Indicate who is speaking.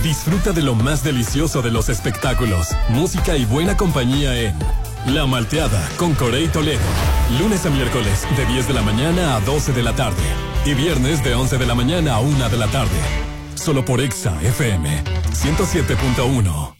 Speaker 1: Disfruta de lo más delicioso de los espectáculos, música y buena compañía en La Malteada con Corey Toledo. Lunes a miércoles de 10 de la mañana a 12 de la tarde. Y viernes de 11 de la mañana a 1 de la tarde. Solo por Exa FM 107.1.